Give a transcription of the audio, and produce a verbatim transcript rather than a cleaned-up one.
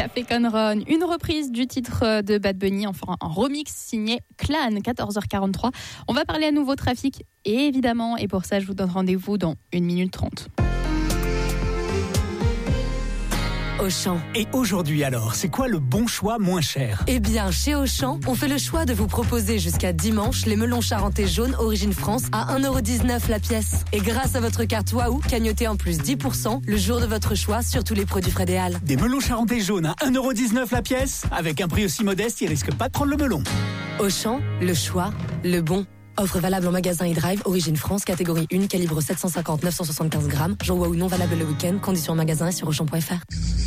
Café Con Ron, une reprise du titre de Bad Bunny, enfin un remix signé Clan, quatorze heures quarante-trois. On va parler à nouveau trafic, et évidemment, et pour ça, je vous donne rendez-vous dans une minute trente. Auchan. Et aujourd'hui alors, c'est quoi le bon choix moins cher ? Eh bien, chez Auchan, on fait le choix de vous proposer jusqu'à dimanche les melons charentais jaunes Origine France à un euro dix-neuf la pièce. Et grâce à votre carte Waouh, cagnotez en plus dix pour cent le jour de votre choix sur tous les produits Frédéal. Des melons charentais jaunes à un euro dix-neuf la pièce ? Avec un prix aussi modeste, ils risquent pas de prendre le melon. Auchan, le choix, le bon. Offre valable en magasin et drive, Origine France, catégorie un, calibre sept cent cinquante à neuf cent soixante-quinze grammes. Jour Waouh non valable le week-end. Conditions en magasin et sur auchan point f r.